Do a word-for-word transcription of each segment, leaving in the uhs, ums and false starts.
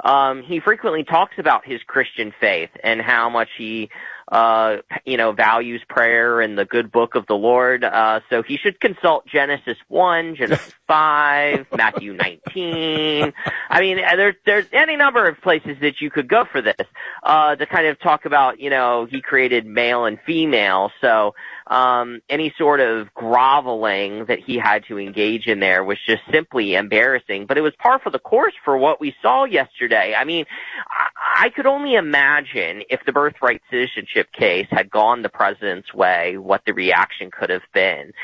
um, he frequently talks about his Christian faith and how much he, uh, you know, values prayer and the good book of the Lord. Uh, so he should consult Genesis one, Genesis five, Matthew nineteen. I mean, there's, there's any number of places that you could go for this, uh, to kind of talk about, you know, he created male and female. So, um, any sort of groveling that he had to engage in there was just simply embarrassing, but it was par for the course for what we saw yesterday. I mean, I, I could only imagine if the birthright citizenship case had gone the president's way, what the reaction could have been.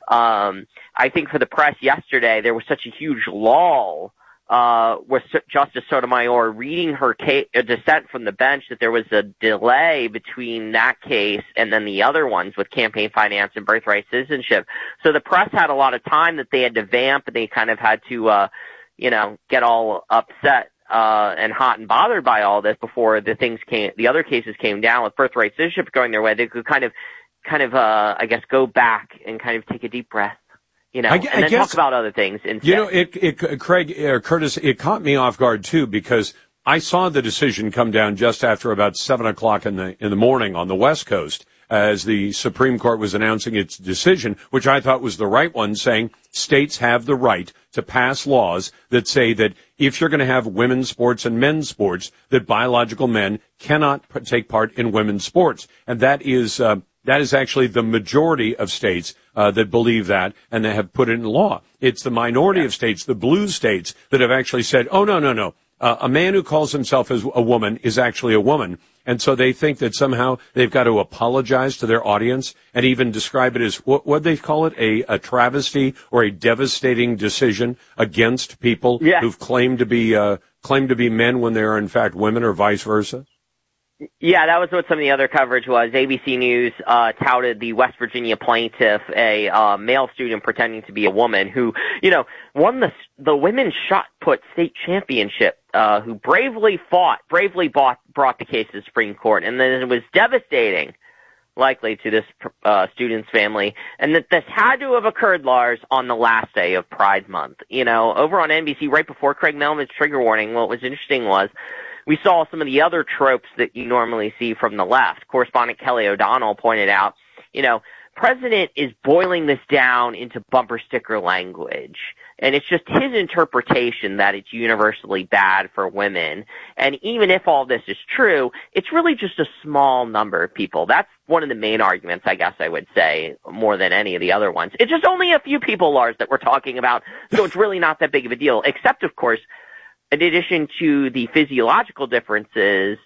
Um, I think for the press yesterday, there was such a huge lull uh, with Justice Sotomayor reading her case, a dissent from the bench, that there was a delay between that case and then the other ones with campaign finance and birthright citizenship. So the press had a lot of time that they had to vamp, and they kind of had to, uh, you know, get all upset uh, and hot and bothered by all this before the things came, the other cases came down with birthright citizenship going their way. They could kind of, kind of, uh, I guess, go back and kind of take a deep breath. You know, I, and I then guess, talk about other things instead. You know, it, it, Craig, uh, Curtis, it caught me off guard too, because I saw the decision come down just after about seven o'clock in the in the morning on the West Coast, as the Supreme Court was announcing its decision, which I thought was the right one, saying states have the right to pass laws that say that if you're going to have women's sports and men's sports, that biological men cannot p- take part in women's sports, and that is. Uh, That is actually the majority of states uh, that believe that and that have put it in law. It's the minority yeah. of states, the blue states, that have actually said, oh, no, no, no. Uh, a man who calls himself as a woman is actually a woman. And so they think that somehow they've got to apologize to their audience and even describe it as, what what they call it, a, a travesty or a devastating decision against people yeah. who've claimed to be uh, claimed to be men when they are in fact women, or vice versa. Yeah, that was what some of the other coverage was. A B C News uh, touted the West Virginia plaintiff, a uh, male student pretending to be a woman, who, you know, won the the women's shot put state championship, uh, who bravely fought, bravely bought, brought the case to the Supreme Court, and then it was devastating, likely, to this uh, student's family, and that this had to have occurred, Lars, on the last day of Pride Month. You know, over on N B C, right before Craig Melvin's trigger warning, what was interesting was we saw some of the other tropes that you normally see from the left. Correspondent Kelly O'Donnell pointed out, you know, President is boiling this down into bumper sticker language, and it's just his interpretation that it's universally bad for women. And even if all this is true, it's really just a small number of people. That's one of the main arguments, I guess I would say, more than any of the other ones. It's just only a few people, Lars, that we're talking about, so it's really not that big of a deal, except, of course, in addition to the physiological differences,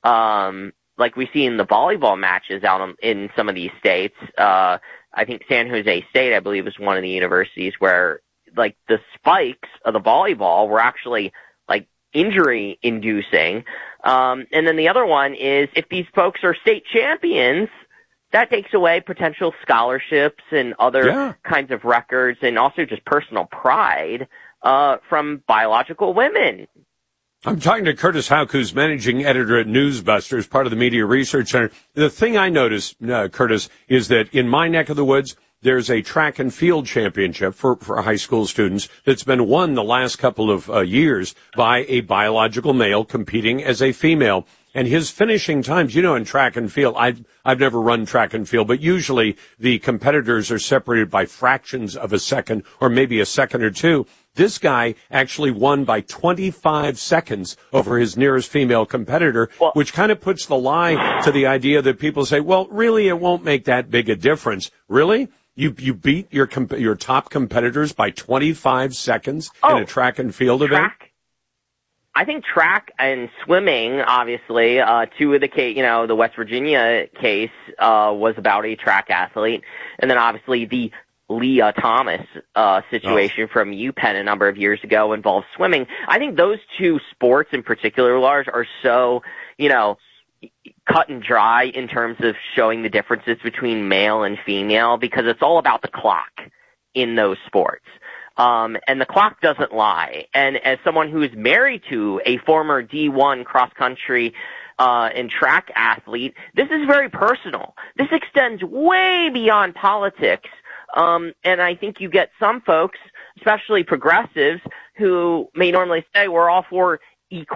um, like we see in the volleyball matches out in, in some of these states, uh, I think San Jose State, I believe, is one of the universities where, like, the spikes of the volleyball were actually, like, injury-inducing. Um, and then the other one is, if these folks are state champions, that takes away potential scholarships and other yeah. kinds of records, and also just personal pride Uh, from biological women. I'm talking to Curtis Houck, who's managing editor at Newsbusters, part of the Media Research Center. The thing I noticed, uh, Curtis, is that in my neck of the woods, there's a track and field championship for, for high school students that's been won the last couple of uh, years by a biological male competing as a female. And his finishing times, you know, in track and field, I've, I've never run track and field, but usually the competitors are separated by fractions of a second or maybe a second or two. This guy actually won by twenty-five seconds over his nearest female competitor, well, which kind of puts the lie to the idea that people say, well, really, it won't make that big a difference. Really? You you beat your comp- your top competitors by twenty-five seconds oh, in a track and field track. event? I think track and swimming, obviously, uh, two of the case, you know, the West Virginia case, uh, was about a track athlete. And then obviously the Leah Thomas, uh, situation oh. from UPenn a number of years ago involved swimming. I think those two sports in particular, Lars, are so, you know, cut and dry in terms of showing the differences between male and female, because it's all about the clock in those sports. Um, and the clock doesn't lie. And as someone who is married to a former D one cross-country uh, and track athlete, this is very personal. This extends way beyond politics. Um, and I think you get some folks, especially progressives, who may normally say we're all for equality